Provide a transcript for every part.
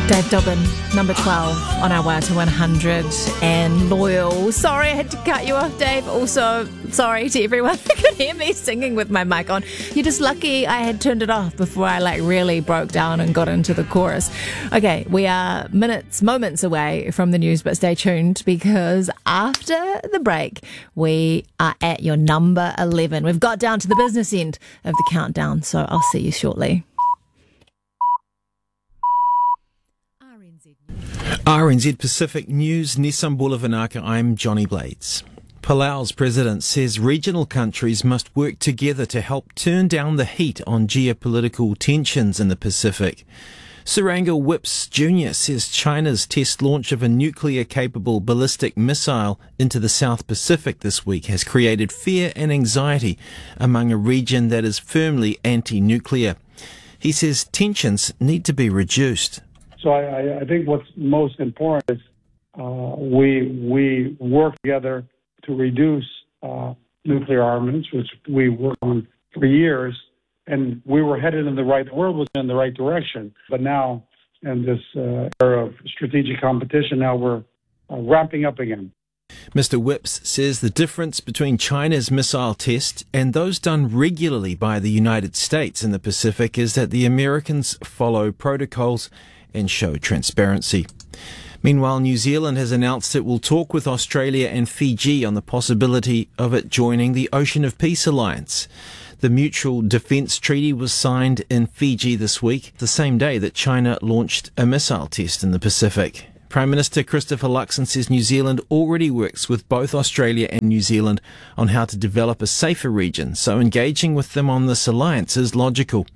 Dave Dobbin, number 12 on our way to 100 and Loyal. Sorry I had to cut you off, Dave. Also, sorry to everyone who could hear me singing with my mic on. You're just lucky I had turned it off before I really broke down and got into the chorus. Okay, we are moments away from the news, but stay tuned because after the break, we are at your number 11. We've got down to the business end of the countdown, so I'll see you shortly. RNZ Pacific News, Nissan Bulavanaka, I'm Johnny Blades. Palau's president says regional countries must work together to help turn down the heat on geopolitical tensions in the Pacific. Surangel Whips Jr. says China's test launch of a nuclear-capable ballistic missile into the South Pacific this week has created fear and anxiety among a region that is firmly anti-nuclear. He says tensions need to be reduced. So I think what's most important is we work together to reduce nuclear armaments, which we worked on for years, and we were headed in the world was in the right direction. But now, in this era of strategic competition, now we're ramping up again. Mr. Whips says the difference between China's missile test and those done regularly by the United States in the Pacific is that the Americans follow protocols and show transparency. Meanwhile, New Zealand has announced it will talk with Australia and Fiji on the possibility of it joining the Ocean of Peace Alliance. The Mutual Defence Treaty was signed in Fiji this week, the same day that China launched a missile test in the Pacific. Prime Minister Christopher Luxon says New Zealand already works with both Australia and New Zealand on how to develop a safer region, so engaging with them on this alliance is logical.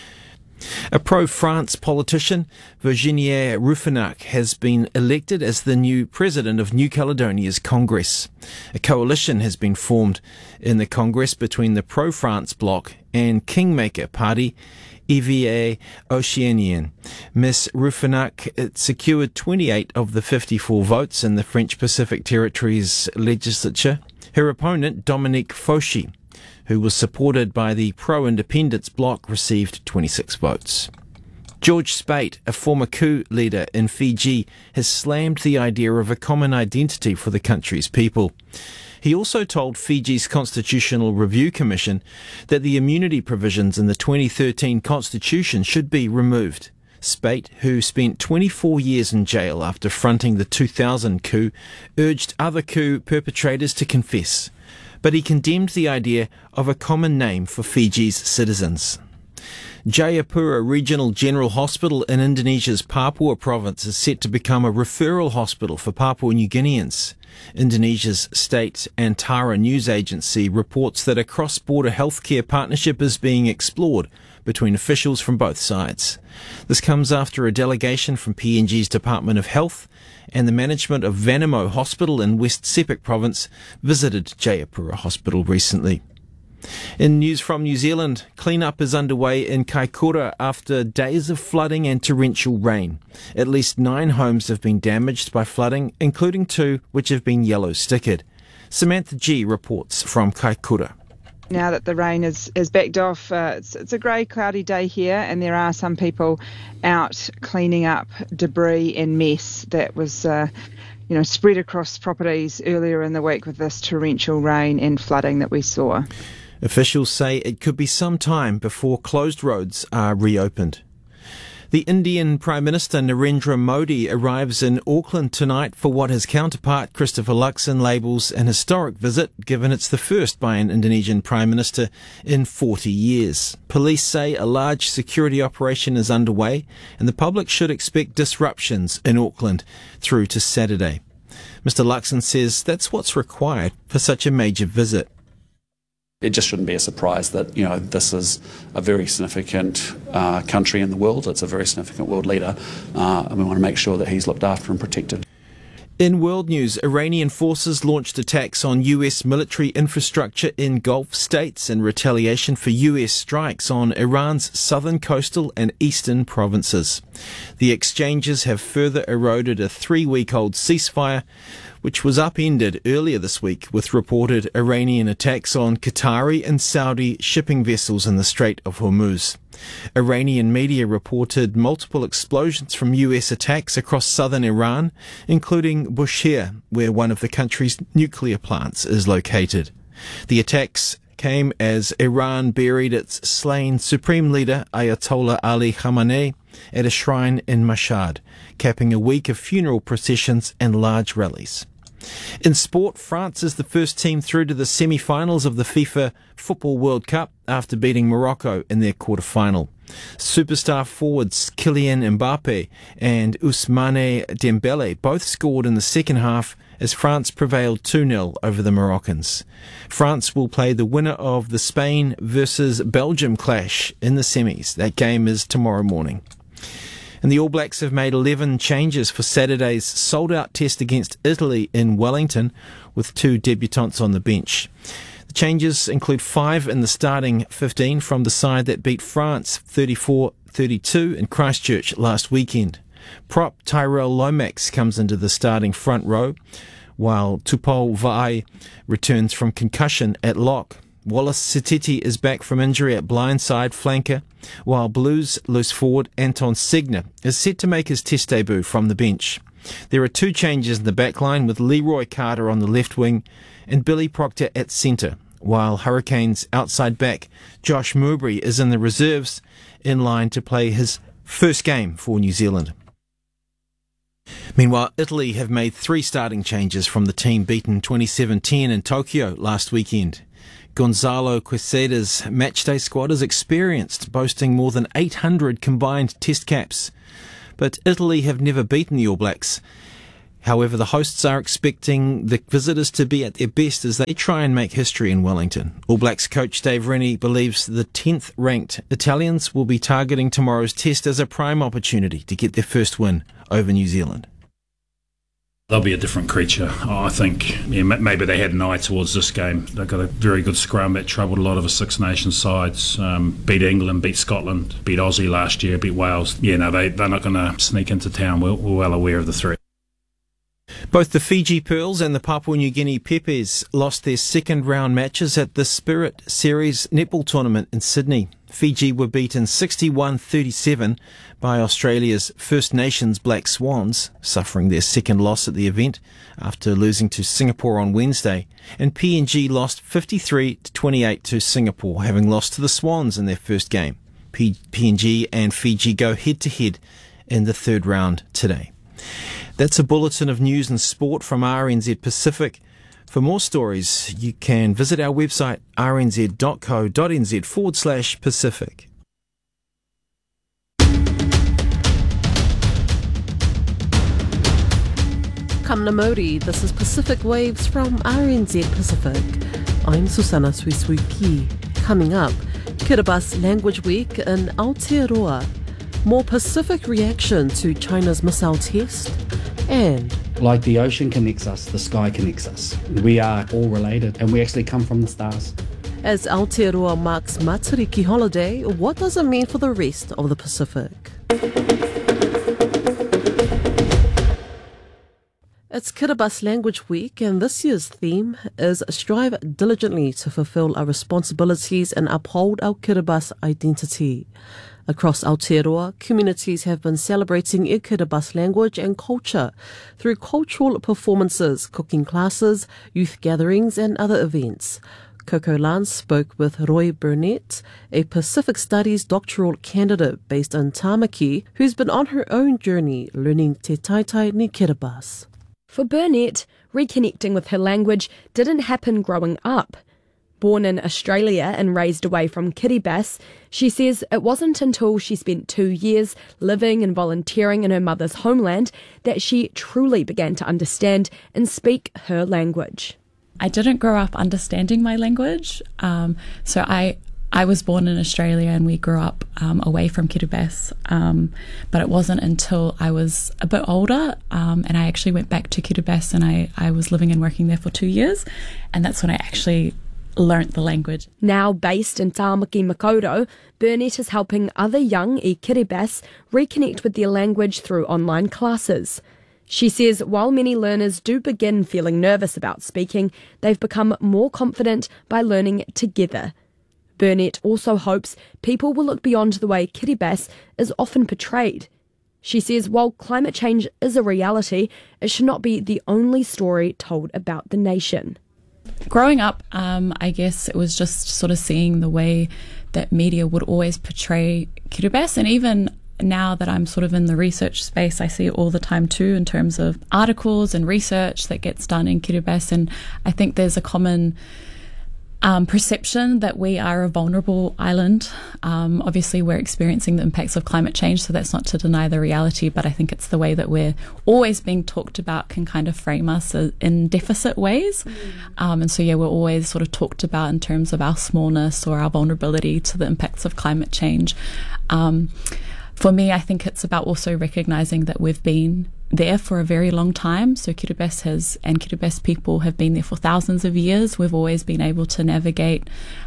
A pro-France politician, Virginie Ruffinac, has been elected as the new president of New Caledonia's Congress. A coalition has been formed in the Congress between the pro-France bloc and Kingmaker Party, EVA Oceanian. Ms. Ruffinac secured 28 of the 54 votes in the French Pacific Territories legislature. Her opponent, Dominique Fauchy, who was supported by the pro-independence bloc, received 26 votes. George Speight, a former coup leader in Fiji, has slammed the idea of a common identity for the country's people. He also told Fiji's Constitutional Review Commission that the immunity provisions in the 2013 constitution should be removed. Speight, who spent 24 years in jail after fronting the 2000 coup, urged other coup perpetrators to confess, but he condemned the idea of a common name for Fiji's citizens. Jayapura Regional General Hospital in Indonesia's Papua province is set to become a referral hospital for Papua New Guineans. Indonesia's state Antara news agency reports that a cross-border healthcare partnership is being explored between officials from both sides. This comes after a delegation from PNG's Department of Health and the management of Vanimo Hospital in West Sepik Province visited Jayapura Hospital recently. In news from New Zealand, clean-up is underway in Kaikoura after days of flooding and torrential rain. At least 9 homes have been damaged by flooding, including 2 which have been yellow-stickered. Samantha G reports from Kaikoura. Now that the rain is backed off, it's a grey, cloudy day here, and there are some people out cleaning up debris and mess that was spread across properties earlier in the week with this torrential rain and flooding that we saw. Officials say it could be some time before closed roads are reopened. The Indian Prime Minister Narendra Modi arrives in Auckland tonight for what his counterpart Christopher Luxon labels an historic visit, given it's the first by an Indonesian Prime Minister in 40 years. Police say a large security operation is underway and the public should expect disruptions in Auckland through to Saturday. Mr. Luxon says that's what's required for such a major visit. It just shouldn't be a surprise that, this is a very significant country in the world. It's a very significant world leader, and we want to make sure that he's looked after and protected. In world news, Iranian forces launched attacks on US military infrastructure in Gulf states in retaliation for US strikes on Iran's southern coastal and eastern provinces. The exchanges have further eroded a 3-week-old ceasefire, which was upended earlier this week with reported Iranian attacks on Qatari and Saudi shipping vessels in the Strait of Hormuz. Iranian media reported multiple explosions from US attacks across southern Iran, including Bushehr, where one of the country's nuclear plants is located. The attacks came as Iran buried its slain Supreme Leader Ayatollah Ali Khamenei at a shrine in Mashhad, capping a week of funeral processions and large rallies. In sport, France is the first team through to the semi-finals of the FIFA Football World Cup after beating Morocco in their quarter-final. Superstar forwards Kylian Mbappe and Ousmane Dembele both scored in the second half as France prevailed 2-0 over the Moroccans. France will play the winner of the Spain versus Belgium clash in the semis. That game is tomorrow morning. And the All Blacks have made 11 changes for Saturday's sold-out test against Italy in Wellington, with 2 debutants on the bench. The changes include 5 in the starting 15 from the side that beat France 34-32 in Christchurch last weekend. Prop Tyrell Lomax comes into the starting front row, while Tupou Vaa'i returns from concussion at lock. Wallace Sititi is back from injury at blindside flanker, while Blues loose forward Anton Segner is set to make his test debut from the bench. There are 2 changes in the backline, with Leroy Carter on the left wing and Billy Proctor at centre, while Hurricanes outside back Josh Mowbray is in the reserves, in line to play his first game for New Zealand. Meanwhile, Italy have made 3 starting changes from the team beaten 27-10 in Tokyo last weekend. Gonzalo Quesada's matchday squad is experienced, boasting more than 800 combined test caps. But Italy have never beaten the All Blacks. However, the hosts are expecting the visitors to be at their best as they try and make history in Wellington. All Blacks coach Dave Rennie believes the 10th-ranked Italians will be targeting tomorrow's test as a prime opportunity to get their first win over New Zealand. They'll be a different creature. I think maybe they had an eye towards this game. They've got a very good scrum that troubled a lot of the Six Nations sides. Beat England, beat Scotland, beat Aussie last year, beat Wales. They're not going to sneak into town. We're well aware of the threat. Both the Fiji Pearls and the Papua New Guinea Pepes lost their second-round matches at the Spirit Series netball tournament in Sydney. Fiji were beaten 61-37 by Australia's First Nations Black Swans, suffering their second loss at the event after losing to Singapore on Wednesday, and PNG lost 53-28 to Singapore, having lost to the Swans in their first game. PNG and Fiji go head-to-head in the third round today. That's a bulletin of news and sport from RNZ Pacific. For more stories, you can visit our website rnz.co.nz/Pacific. Kamna Mori, this is Pacific Waves from RNZ Pacific. I'm Susana Suisuiki. Coming up, Kiribati Language Week in Aotearoa. More Pacific reaction to China's missile test. And like the ocean connects us, the sky connects us. We are all related and we actually come from the stars. as Aotearoa marks Matariki holiday, what does it mean for the rest of the Pacific? It's Kiribati Language Week, and this year's theme is Strive Diligently to Fulfill Our Responsibilities and Uphold Our Kiribati Identity. Across Aotearoa, communities have been celebrating their Kiribati language and culture through cultural performances, cooking classes, youth gatherings and other events. Coco Lance spoke with Roy Burnett, a Pacific Studies doctoral candidate based in Tamaki, who's been on her own journey learning Te Taitai ni Kiribati. For Burnett, reconnecting with her language didn't happen growing up. Born in Australia and raised away from Kiribati, she says it wasn't until she spent 2 years living and volunteering in her mother's homeland that she truly began to understand and speak her language. I didn't grow up understanding my language, so I was born in Australia and we grew up away from Kiribati, but it wasn't until I was a bit older and I actually went back to Kiribati and I was living and working there for 2 years, and that's when I actually learnt the language. Now based in Tāmaki Makaurau, Burnett is helping other young Kiribati reconnect with their language through online classes. She says while many learners do begin feeling nervous about speaking, they've become more confident by learning together. Burnett also hopes people will look beyond the way Kiribati is often portrayed. She says while climate change is a reality, it should not be the only story told about the nation. Growing up, I guess it was just sort of seeing the way that media would always portray Kiribati, and even now that I'm sort of in the research space, I see it all the time too in terms of articles and research that gets done in Kiribati, and I think there's a common perception that we are a vulnerable island. Obviously, we're experiencing the impacts of climate change, so that's not to deny the reality, but I think it's the way that we're always being talked about can kind of frame us in deficit ways. And so, we're always sort of talked about in terms of our smallness or our vulnerability to the impacts of climate change. For me, I think it's about also recognising that we've been there for a very long time. So Kiribati and Kiribati people have been there for thousands of years. We've always been able to navigate,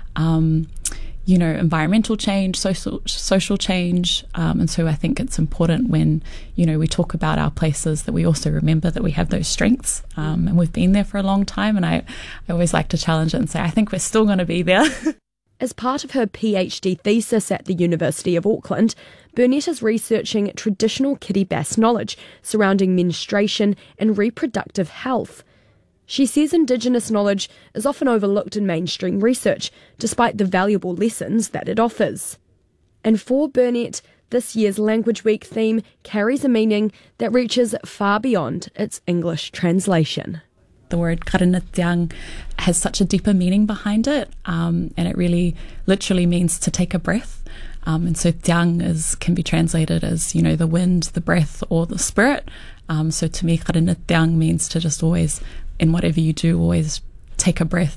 environmental change, social change. And so I think it's important when, we talk about our places that we also remember that we have those strengths. And we've been there for a long time. And I always like to challenge it and say, I think we're still going to be there. As part of her PhD thesis at the University of Auckland, Burnett is researching traditional Kiribati knowledge surrounding menstruation and reproductive health. She says Indigenous knowledge is often overlooked in mainstream research, despite the valuable lessons that it offers. And for Burnett, this year's Language Week theme carries a meaning that reaches far beyond its English translation. The word karanatiang has such a deeper meaning behind it, and it really literally means to take a breath. And so tiang can be translated as, the wind, the breath, or the spirit. So to me, karanatiang means to just always, in whatever you do, always take a breath.